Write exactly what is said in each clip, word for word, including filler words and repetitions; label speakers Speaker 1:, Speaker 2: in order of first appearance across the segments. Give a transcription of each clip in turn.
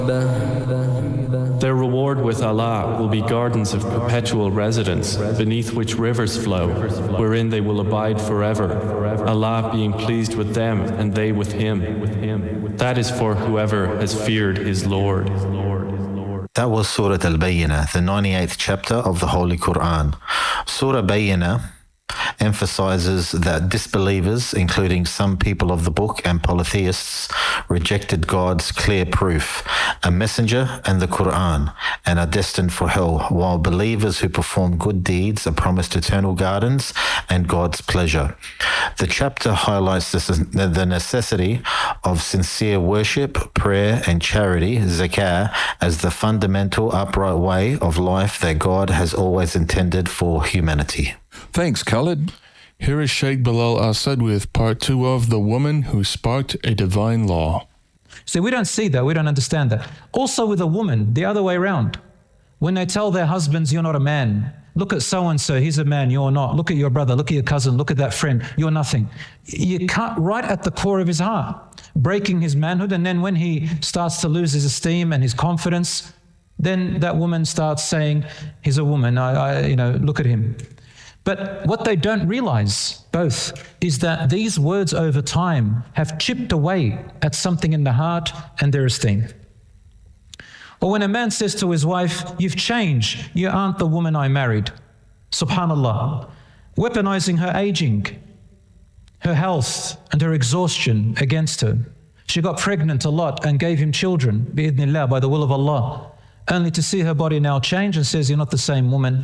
Speaker 1: Their reward with Allah will be gardens of perpetual residence, beneath which rivers flow, wherein they will abide forever, Allah being pleased with them and they with Him. That is for whoever has feared his Lord.
Speaker 2: That was Surah Al-Bayyinah, the ninety-eighth chapter of the Holy Quran. Surah Bayyinah emphasizes that disbelievers, including some people of the book and polytheists, rejected God's clear proof, a messenger and the Quran, and are destined for hell, while believers who perform good deeds are promised eternal gardens and God's pleasure. The chapter highlights the necessity of sincere worship, prayer, and charity, zakah, as the fundamental upright way of life that God has always intended for humanity.
Speaker 3: Thanks, Khalid. Here is Sheikh Bilal Asad with part two of The Woman Who Sparked a Divine Law.
Speaker 4: So we don't see that, we don't understand that. Also with a woman, the other way around. When they tell their husbands, you're not a man. Look at so-and-so, he's a man, you're not. Look at your brother, look at your cousin, look at that friend, you're nothing. You cut right at the core of his heart, breaking his manhood. And then when he starts to lose his esteem and his confidence, then that woman starts saying, he's a woman, I, I, you know, look at him. But what they don't realize, both, is that these words over time have chipped away at something in the heart and their esteem. Or when a man says to his wife, you've changed, you aren't the woman I married. Subhanallah. Weaponizing her aging, her health and her exhaustion against her. She got pregnant a lot and gave him children, bi'idhnillah, by the will of Allah, only to see her body now change and says, you're not the same woman.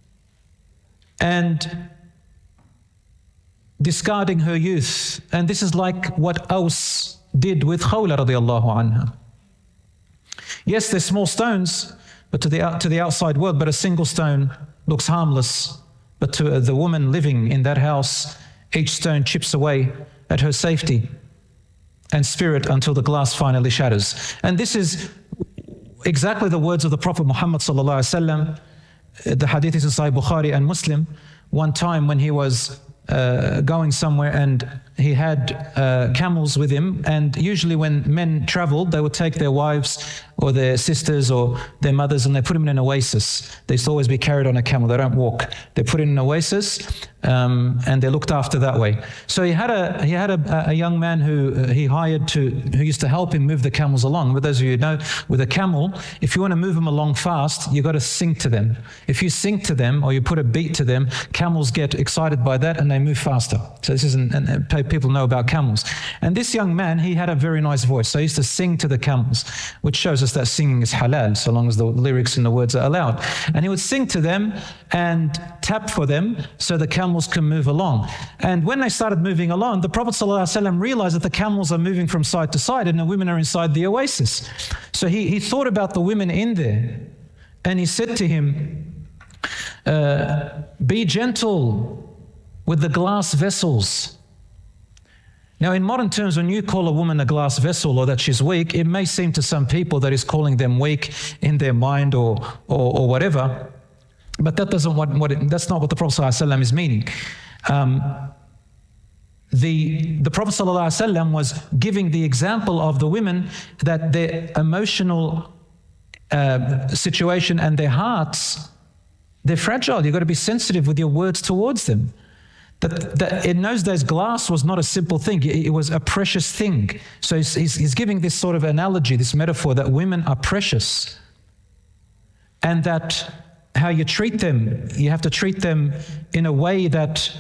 Speaker 4: And discarding her youth. And this is like what Aus did with Khawla radiallahu anha. Yes, they're small stones, but to the, to the outside world, but a single stone looks harmless. But to the woman living in that house, each stone chips away at her safety and spirit until the glass finally shatters. And this is exactly the words of the Prophet Muhammad sallallahu alaihi wasallam. The hadith is in Sahih Bukhari and Muslim. One time when he was uh, going somewhere and he had uh, camels with him, and usually when men traveled, they would take their wives or their sisters or their mothers and they put them in an oasis. They used to always be carried on a camel, they don't walk. They put in an oasis um, and they're looked after that way. So he had a he had a, a young man who uh, he hired to who used to help him move the camels along. But those of you who know, with a camel, if you want to move them along fast, you've got to sing to them. If you sing to them or you put a beat to them, camels get excited by that and they move faster. So this isn't, and people know about camels. And this young man, he had a very nice voice. So he used to sing to the camels, which shows us that singing is halal, so long as the lyrics and the words are allowed. And he would sing to them and tap for them so the camels can move along. And when they started moving along, the Prophet ﷺ realized that the camels are moving from side to side and the women are inside the oasis. So he, he thought about the women in there and he said to him, uh, be gentle with the glass vessels. Now, in modern terms, when you call a woman a glass vessel or that she's weak, it may seem to some people that is calling them weak in their mind or or, or whatever. But that doesn't what, what it, that's not what the Prophet ﷺ is meaning. Um, the the Prophet ﷺ was giving the example of the women that their emotional uh, situation and their hearts, they're fragile. You've got to be sensitive with your words towards them. That, that in those days, glass was not a simple thing. It, it was a precious thing. So he's, he's, he's giving this sort of analogy, this metaphor that women are precious. And that how you treat them, you have to treat them in a way that,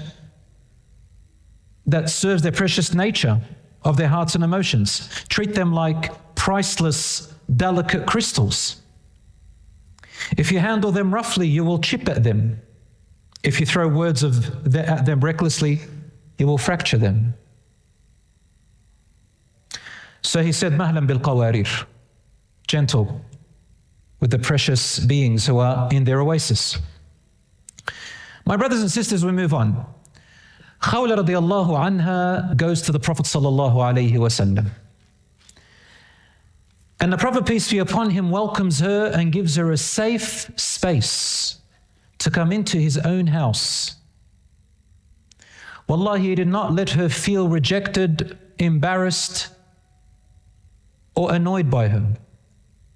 Speaker 4: that serves their precious nature of their hearts and emotions. Treat them like priceless, delicate crystals. If you handle them roughly, you will chip at them. If you throw words of the, at them recklessly, you will fracture them. So he said, Mahlan bil qawarir, gentle with the precious beings who are in their oasis. My brothers and sisters, we move on. Khawla radiallahu anha goes to the Prophet sallallahu alayhi wasallam. And the Prophet, peace be upon him, welcomes her and gives her a safe space to come into his own house. Wallahi, he did not let her feel rejected, embarrassed, or annoyed by her.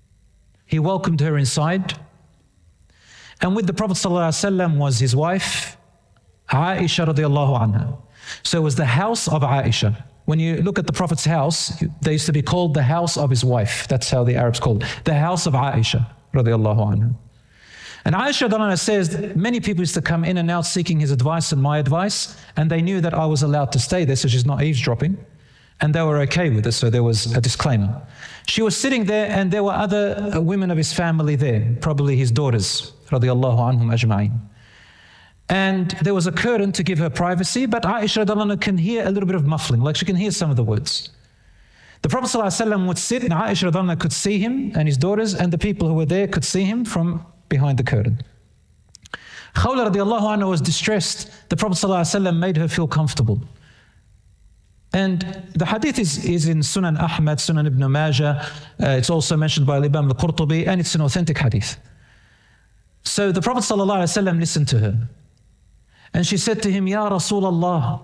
Speaker 4: he welcomed her inside. And with the Prophet ﷺ was his wife, Aisha radiallahu anha. So it was the house of Aisha. When you look at the Prophet's house, they used to be called the house of his wife. That's how the Arabs called it. The house of Aisha radiallahu anha. And Aisha radiallahu anha says that many people used to come in and out seeking his advice and my advice, and they knew that I was allowed to stay there, so she's not eavesdropping. And they were okay with it, so there was a disclaimer. She was sitting there, and there were other women of his family there, probably his daughters, radiallahu anhum ajma'in. And there was a curtain to give her privacy, but Aisha radiallahu anha can hear a little bit of muffling, like she can hear some of the words. The Prophet ﷺ would sit, and Aisha radiallahu anha could see him and his daughters, and the people who were there could see him from behind the curtain. Khawla radiallahu anha was distressed. The Prophet ﷺ made her feel comfortable. And the hadith is, is in Sunan Ahmad, Sunan Ibn Majah. Uh, it's also mentioned by Imam al-Qurtubi, and it's an authentic hadith. So the Prophet ﷺ listened to her. And she said to him, Ya Rasulullah,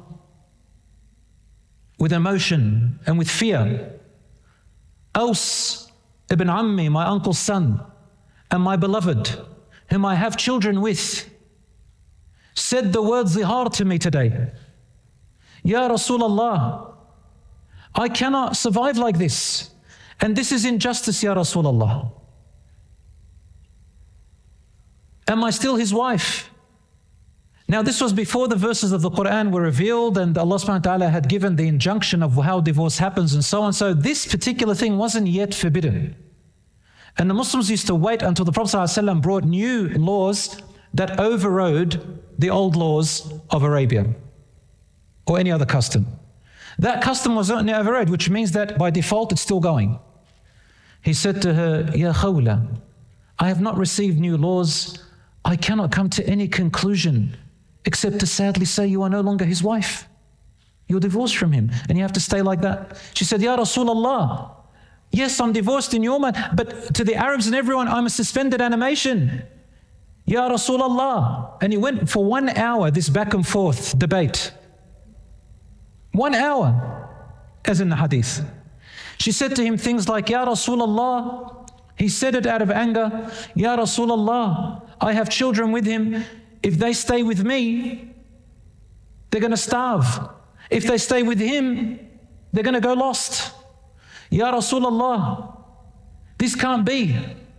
Speaker 4: with emotion and with fear, Aus ibn Ammi, my uncle's son, and my beloved, whom I have children with, said the word zihar to me today. Ya Rasulullah, I cannot survive like this. And this is injustice, Ya Rasulullah. Am I still his wife? Now this was before the verses of the Quran were revealed and Allah subhanahu wa ta'ala had given the injunction of how divorce happens and so on. So this particular thing wasn't yet forbidden. And the Muslims used to wait until the Prophet ﷺ brought new laws that overrode the old laws of Arabia or any other custom. That custom was not overrode, which means that by default it's still going. He said to her, Ya Khawla, I have not received new laws. I cannot come to any conclusion except to sadly say you are no longer his wife. You're divorced from him and you have to stay like that. She said, Ya Rasulullah, yes, I'm divorced in your mind, but to the Arabs and everyone, I'm a suspended animation. Ya Rasulullah. And he went for one hour, this back and forth debate. One hour, as in the hadith. She said to him things like, Ya Rasulullah. He said it out of anger. Ya Rasulullah, I have children with him. If they stay with me, they're going to starve. If they stay with him, they're going to go lost. Ya Rasulullah, this can't be.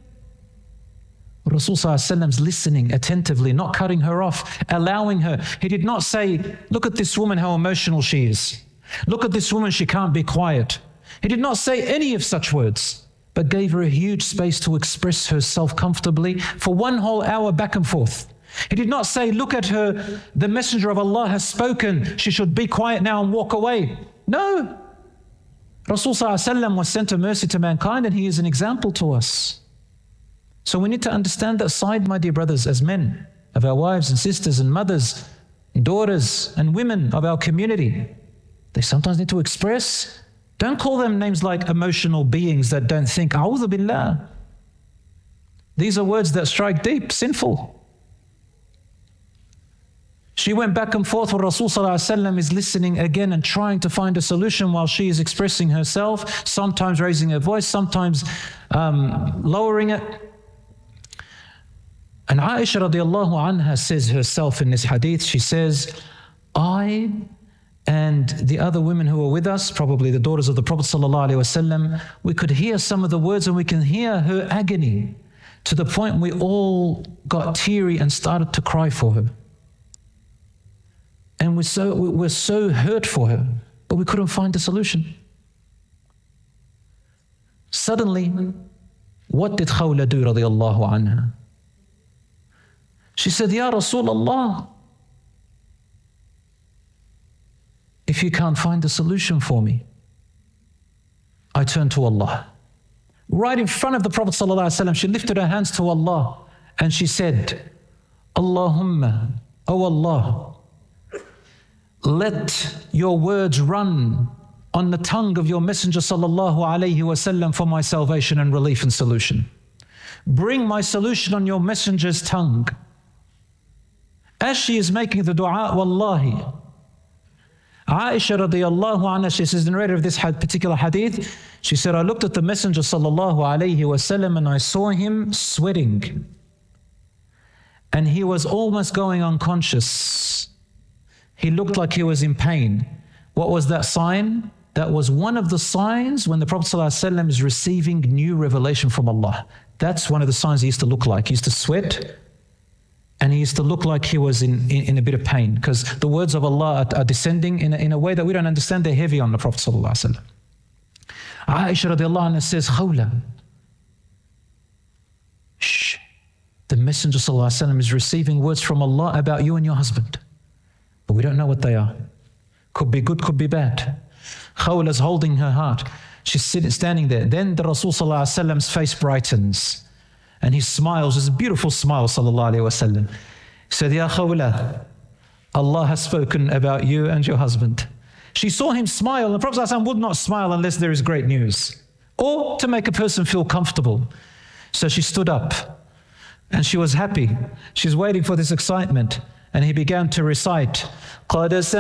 Speaker 4: Rasul Sallallahu Alaihi Wasallam's listening attentively, not cutting her off, allowing her. He did not say, look at this woman, how emotional she is. Look at this woman, she can't be quiet. He did not say any of such words, but gave her a huge space to express herself comfortably for one whole hour back and forth. He did not say, look at her, the messenger of Allah has spoken, she should be quiet now and walk away. No. Rasul Sallallahu Alaihi Wasallam was sent to mercy to mankind and he is an example to us. So we need to understand that side, my dear brothers, as men of our wives and sisters and mothers, and daughters and women of our community. They sometimes need to express. Don't call them names like emotional beings that don't think. A'udhu billah. These are words that strike deep, sinful. She went back and forth where Rasul Sallallahu Alaihi Wasallam is listening again and trying to find a solution while she is expressing herself, sometimes raising her voice, sometimes um, lowering it. And Aisha radiallahu anha says herself in this hadith, she says, I and the other women who were with us, probably the daughters of the Prophet Sallallahu Alaihi Wasallam, we could hear some of the words and we can hear her agony to the point we all got teary and started to cry for her. And we're so, we're so hurt for her, but we couldn't find a solution. Suddenly, what did Khawla do radiallahu anha? She said, Ya Rasulullah, if you can't find a solution for me, I turn to Allah. Right in front of the Prophet Sallallahu Alaihi Wasallam, she lifted her hands to Allah and she said, Allahumma, O Allah, let your words run on the tongue of your Messenger Sallallahu Alaihi Wasallam for my salvation and relief and solution. Bring my solution on your Messenger's tongue. As she is making the dua, wallahi, Aisha radiallahu anha, she says, the narrator of this particular hadith, she said, I looked at the Messenger sallallahu alayhi wasallam and I saw him sweating. And he was almost going unconscious. He looked like he was in pain. What was that sign? That was one of the signs when the Prophet ﷺ is receiving new revelation from Allah. That's one of the signs he used to look like. He used to sweat and he used to look like he was in, in, in a bit of pain because the words of Allah are, are descending in a, in a way that we don't understand. They're heavy on the Prophet ﷺ. Aisha radiallahu anha says, Khawla, shh. The Messenger ﷺ is receiving words from Allah about you and your husband. But we don't know what they are. Could be good, could be bad. Khawla's holding her heart. She's sitting, standing there. Then the Rasul ﷺ's face brightens. And he smiles. It's a beautiful smile, sallallahu alayhi wa sallam. He said, Ya Khawla, Allah has spoken about you and your husband. She saw him smile. The Prophet ﷺ would not smile unless there is great news. Or to make a person feel comfortable. So she stood up. And she was happy. She's waiting for this excitement. And he began to recite, قَدْ